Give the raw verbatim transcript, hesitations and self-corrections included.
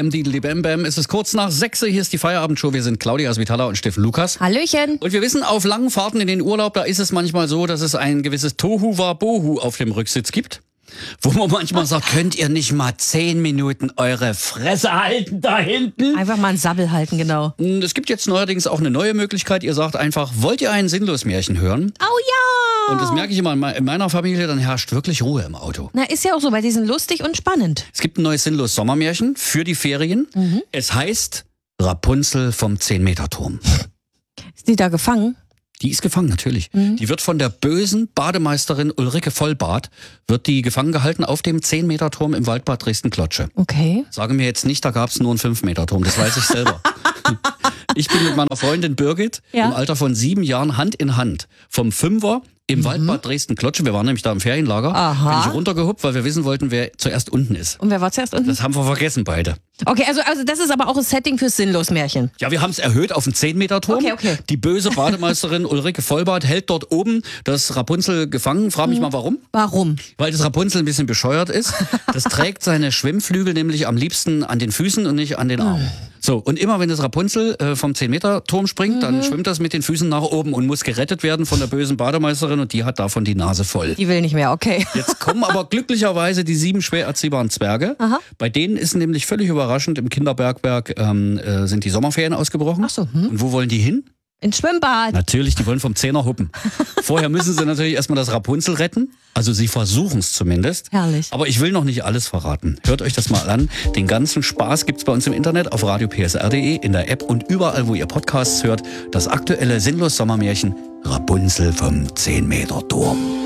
Bam, Dideli, Bam, Bam. Es ist kurz nach sechs. Hier ist die Feierabendshow. Wir sind Claudia Asvitala und Steffen Lukas. Hallöchen. Und wir wissen, auf langen Fahrten in den Urlaub, da ist es manchmal so, dass es ein gewisses Tohu Wabohu auf dem Rücksitz gibt. Wo man manchmal sagt, könnt ihr nicht mal zehn Minuten eure Fresse halten da hinten? Einfach mal einen Sabbel halten, genau. Es gibt jetzt neuerdings auch eine neue Möglichkeit. Ihr sagt einfach, wollt ihr ein Sinnlos-Märchen hören? Oh ja! Und das merke ich immer in meiner Familie, dann herrscht wirklich Ruhe im Auto. Na, ist ja auch so, weil die sind lustig und spannend. Es gibt ein neues Sinnlos-Sommermärchen für die Ferien. Mhm. Es heißt Rapunzel vom zehn-Meter-Turm. Ist die da gefangen? Die ist gefangen, natürlich. Mhm. Die wird von der bösen Bademeisterin Ulrike Vollbart, wird die gefangen gehalten auf dem zehn-Meter-Turm im Waldbad Dresden-Klotsche. Okay. Sage mir jetzt nicht, da gab es nur einen fünf-Meter-Turm, das weiß ich selber. Ich bin mit meiner Freundin Birgit ja. im Alter von sieben Jahren Hand in Hand vom Fünfer im mhm. Waldbad Dresden-Klotsche, wir waren nämlich da im Ferienlager, Aha. bin ich runtergehuppt, weil wir wissen wollten, wer zuerst unten ist. Und wer war zuerst unten? Das haben wir vergessen beide. Okay, also, also das ist aber auch ein Setting fürs Sinnlos-Märchen. Ja, wir haben es erhöht auf einen zehn-Meter-Turm. Okay, okay. Die böse Bademeisterin Ulrike Vollbart hält dort oben das Rapunzel gefangen. Frag mich mal, warum? Warum? Weil das Rapunzel ein bisschen bescheuert ist. Das trägt seine Schwimmflügel nämlich am liebsten an den Füßen und nicht an den Armen. So, und immer wenn das Rapunzel äh, vom zehn-Meter-Turm springt, mhm. dann schwimmt das mit den Füßen nach oben und muss gerettet werden von der bösen Bademeisterin und die hat davon die Nase voll. Die will nicht mehr, okay. Jetzt kommen aber glücklicherweise die sieben schwer erziehbaren Zwerge. Aha. Bei denen ist nämlich völlig überraschend, im Kinderbergwerk ähm, äh, sind die Sommerferien ausgebrochen. Ach so. Hm. Und wo wollen die hin? Ins Schwimmbad. Natürlich, die wollen vom Zehner huppen. Vorher müssen sie natürlich erstmal das Rapunzel retten. Also sie versuchen es zumindest. Herrlich. Aber ich will noch nicht alles verraten. Hört euch das mal an. Den ganzen Spaß gibt's bei uns im Internet auf radio p s r punkt d e, in der App und überall, wo ihr Podcasts hört. Das aktuelle Sinnlos-Sommermärchen Rapunzel vom zehn-Meter-Turm.